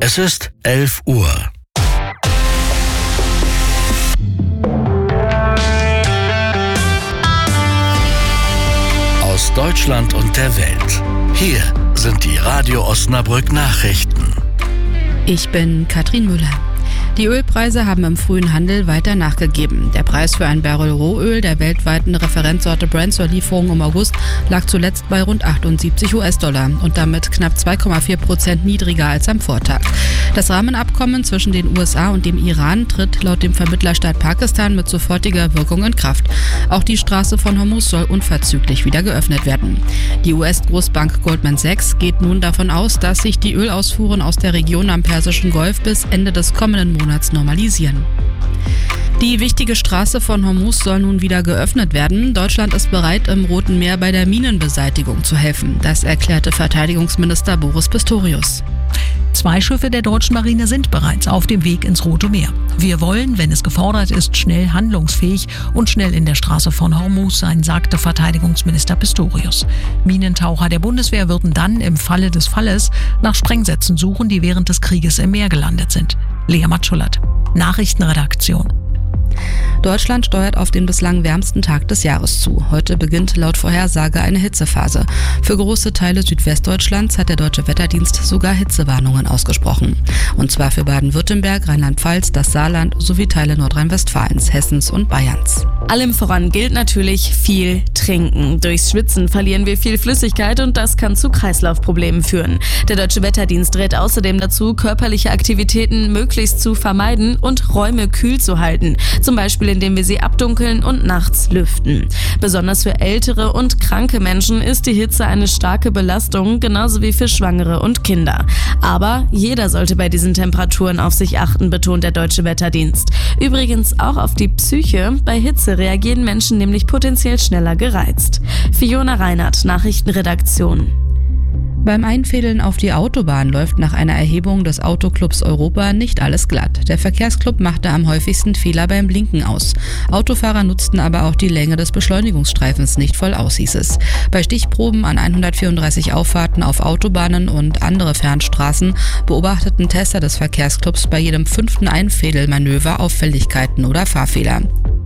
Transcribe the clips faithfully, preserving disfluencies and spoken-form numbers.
Es ist elf Uhr. Aus Deutschland und der Welt. Hier sind die Radio Osnabrück Nachrichten. Ich bin Katrin Müller. Die Ölpreise haben im frühen Handel weiter nachgegeben. Der Preis für ein Barrel Rohöl der weltweiten Referenzsorte Brent zur Lieferung im August lag zuletzt bei rund achtundsiebzig US-Dollar und damit knapp zwei Komma vier Prozent niedriger als am Vortag. Das Rahmenabkommen zwischen den U S A und dem Iran tritt laut dem Vermittlerstaat Pakistan mit sofortiger Wirkung in Kraft. Auch die Straße von Hormuz soll unverzüglich wieder geöffnet werden. Die U S-Großbank Goldman Sachs geht nun davon aus, dass sich die Ölausfuhren aus der Region am Persischen Golf bis Ende des kommenden Monats normalisieren. Die wichtige Straße von Hormuz soll nun wieder geöffnet werden. Deutschland ist bereit, im Roten Meer bei der Minenbeseitigung zu helfen. Das erklärte Verteidigungsminister Boris Pistorius. Zwei Schiffe der deutschen Marine sind bereits auf dem Weg ins Rote Meer. Wir wollen, wenn es gefordert ist, schnell handlungsfähig und schnell in der Straße von Hormuz sein, sagte Verteidigungsminister Pistorius. Minentaucher der Bundeswehr würden dann im Falle des Falles nach Sprengsätzen suchen, die während des Krieges im Meer gelandet sind. Lea Matschulat, Nachrichtenredaktion. Deutschland steuert auf den bislang wärmsten Tag des Jahres zu. Heute beginnt laut Vorhersage eine Hitzephase. Für große Teile Südwestdeutschlands hat der Deutsche Wetterdienst sogar Hitzewarnungen ausgesprochen. Und zwar für Baden-Württemberg, Rheinland-Pfalz, das Saarland sowie Teile Nordrhein-Westfalens, Hessens und Bayerns. Allem voran gilt natürlich viel trinken. Durchs Schwitzen verlieren wir viel Flüssigkeit und das kann zu Kreislaufproblemen führen. Der Deutsche Wetterdienst rät außerdem dazu, körperliche Aktivitäten möglichst zu vermeiden und Räume kühl zu halten. Zum Beispiel indem wir sie abdunkeln und nachts lüften. Besonders für ältere und kranke Menschen ist die Hitze eine starke Belastung, genauso wie für Schwangere und Kinder. Aber jeder sollte bei diesen Temperaturen auf sich achten, betont der Deutsche Wetterdienst. Übrigens auch auf die Psyche. Bei Hitze reagieren Menschen nämlich potenziell schneller gereizt. Fiona Reinhardt, Nachrichtenredaktion. Beim Einfädeln auf die Autobahn läuft nach einer Erhebung des Autoclubs Europa nicht alles glatt. Der Verkehrsclub machte am häufigsten Fehler beim Blinken aus. Autofahrer nutzten aber auch die Länge des Beschleunigungsstreifens nicht voll aus, hieß es. Bei Stichproben an hundertvierunddreißig Auffahrten auf Autobahnen und andere Fernstraßen beobachteten Tester des Verkehrsclubs bei jedem fünften Einfädelmanöver Auffälligkeiten oder Fahrfehler.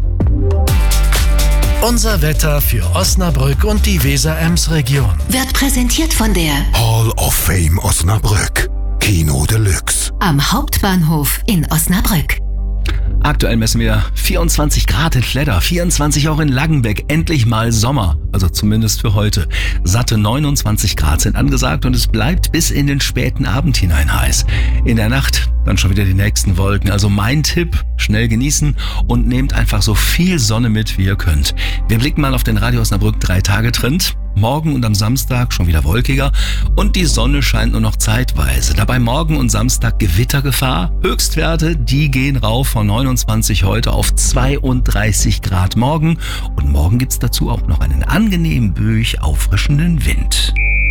Unser Wetter für Osnabrück und die Weser-Ems-Region Wird präsentiert von der Hall of Fame Osnabrück. Kino Deluxe. am Hauptbahnhof in Osnabrück. Aktuell messen wir vierundzwanzig Grad in Fledder, vierundzwanzig auch in Langenbeck. Endlich mal Sommer, also zumindest für heute. Satte neunundzwanzig Grad sind angesagt und es bleibt bis in den späten Abend hinein heiß. In der Nacht dann schon wieder die nächsten Wolken. Also mein Tipp, schnell genießen und nehmt einfach so viel Sonne mit, wie ihr könnt. Wir blicken mal auf den Radio Osnabrück drei Tage Trend. Morgen und am Samstag schon wieder wolkiger und die Sonne scheint nur noch zeitweise. Dabei morgen und Samstag Gewittergefahr. Höchstwerte, die gehen rauf von neunundzwanzig heute auf zweiunddreißig Grad morgen. Und morgen gibt's dazu auch noch einen angenehmen, böig auffrischenden Wind.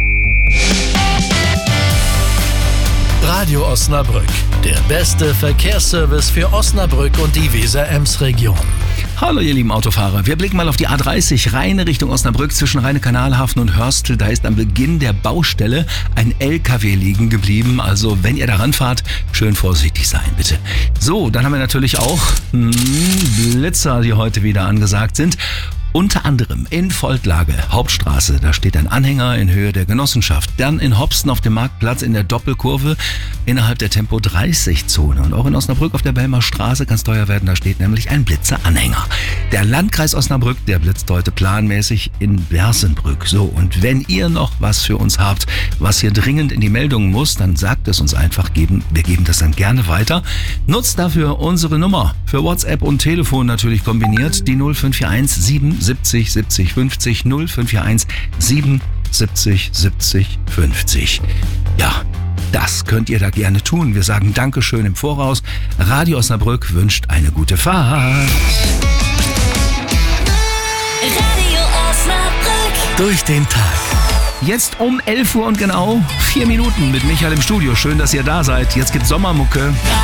Radio Osnabrück, der beste Verkehrsservice für Osnabrück und die Weser-Ems-Region. Hallo ihr lieben Autofahrer, wir blicken mal auf die A dreißig rein Richtung Osnabrück zwischen Rheine-Kanalhafen und Hörstel. Da ist am Beginn der Baustelle ein L K W liegen geblieben, also wenn ihr daran fahrt, schön vorsichtig sein bitte. So, dann haben wir natürlich auch hm, Blitzer, die heute wieder angesagt sind. Unter anderem in Volklage, Hauptstraße, da steht ein Anhänger in Höhe der Genossenschaft. Dann in Hopsten auf dem Marktplatz in der Doppelkurve innerhalb der Tempo dreißig Zone. Und auch in Osnabrück auf der Belmer Straße kann es teuer werden, da steht nämlich ein Blitzeranhänger. Der Landkreis Osnabrück, der blitzt heute planmäßig in Bersenbrück. So, und wenn ihr noch was für uns habt, was hier dringend in die Meldungen muss, dann sagt es uns einfach, geben, wir geben das dann gerne weiter. Nutzt dafür unsere Nummer, für WhatsApp und Telefon natürlich kombiniert, die null fünf vier eins sieben siebzig siebzig fünfzig null fünf vier eins sieben siebzig siebzig fünfzig. Ja, das könnt ihr da gerne tun. Wir sagen Dankeschön im Voraus. Radio Osnabrück wünscht eine gute Fahrt. Radio Osnabrück. Durch den Tag. Jetzt um elf Uhr und genau vier Minuten mit Michael im Studio. Schön, dass ihr da seid. Jetzt gibt's Sommermucke.